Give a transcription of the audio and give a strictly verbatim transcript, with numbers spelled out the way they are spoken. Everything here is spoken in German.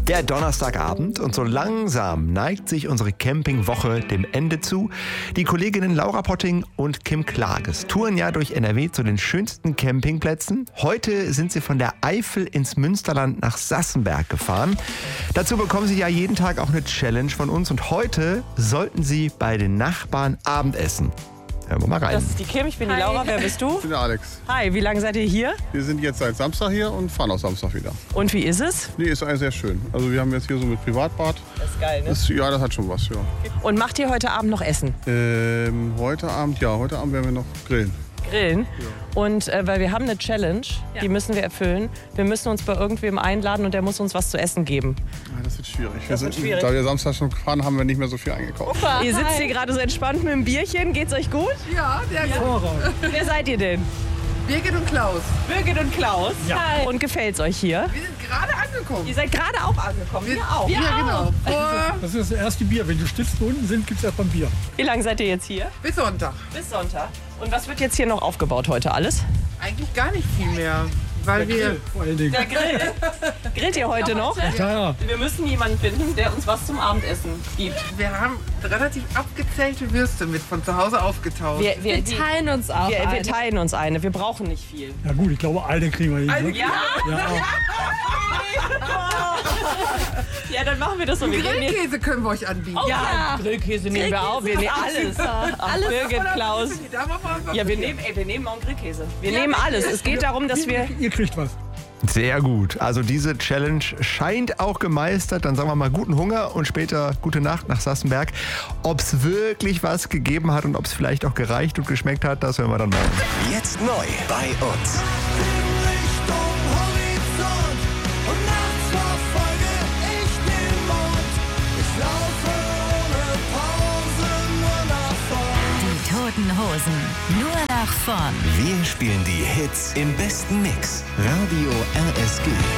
Der Donnerstagabend und so langsam neigt sich unsere Campingwoche dem Ende zu. Die Kolleginnen Laura Potting und Kim Klages touren ja durch N R W zu den schönsten Campingplätzen. Heute sind sie von der Eifel ins Münsterland nach Sassenberg gefahren. Dazu bekommen sie ja jeden Tag auch eine Challenge von uns und heute sollten sie bei den Nachbarn Abendessen. Hören wir mal rein. Das ist die Kim, ich bin Hi. die Laura. Wer bist du? Ich bin der Alex. Hi, wie lange seid ihr hier? Wir sind jetzt seit Samstag hier und fahren auch Samstag wieder. Und wie ist es? Nee, ist eigentlich sehr schön. Also wir haben jetzt hier so mit Privatbad. Das ist geil, ne? Das, ja, das hat schon was, ja. Und macht ihr heute Abend noch Essen? Ähm, heute Abend, ja, heute Abend werden wir noch grillen. Grillen? Ja. Und äh, weil wir haben eine Challenge, ja. die müssen wir erfüllen. Wir müssen uns bei irgendwem einladen und der muss uns was zu essen geben. Ja, das wird schwierig. Das wir wird sind, schwierig. Da wir Samstag schon fahren, haben wir nicht mehr so viel eingekauft. Opa, ihr sitzt hier gerade so entspannt mit dem Bierchen. Geht's euch gut? Ja, sehr ja. gut. Wer seid ihr denn? Birgit und Klaus. Birgit und Klaus? Ja. Hi. Und gefällt's euch hier? Wir sind gerade angekommen. Ihr seid gerade auch angekommen? Wir, wir auch? Wir ja, auch. genau. Vor das ist das erste Bier. Wenn die Stützen unten sind, gibt es erst mal ein Bier. Wie lange seid ihr jetzt hier? Bis Sonntag. Bis Sonntag. Und was wird jetzt hier noch aufgebaut heute alles? Eigentlich gar nicht viel mehr. Weil Der wir Grill, vor allen Dingen. Der Grill. Grillt ihr heute noch? Ja, ja. Wir müssen jemanden finden, der uns was zum Abendessen gibt. Wir haben relativ abgezählte Würste mit von zu Hause aufgetauscht. Wir, wir, wir teilen uns auch wir, eine. wir teilen uns eine. Wir brauchen nicht viel. Ja gut, ich glaube, eine kriegen wir hin. Eine Ne? Ja? Ja. Ja, dann machen wir das so. Wir gehen jetzt- Grillkäse können wir euch anbieten. Oh, ja, Grillkäse nehmen wir auch. Wir nehmen alles. Alles. Birgit, Klaus. Ja, wir nehmen, ey, wir nehmen auch einen Grillkäse. Wir nehmen alles. Es geht darum, dass wir... Ihr kriegt was. Sehr gut. Also diese Challenge scheint auch gemeistert. Dann sagen wir mal guten Hunger und später gute Nacht nach Sassenberg. Ob es wirklich was gegeben hat und ob es vielleicht auch gereicht und geschmeckt hat, das hören wir dann morgen. Jetzt neu bei uns. Die Toten Hosen, nur nach vorn. Wir spielen die Hits im besten Mix. Radio R S G.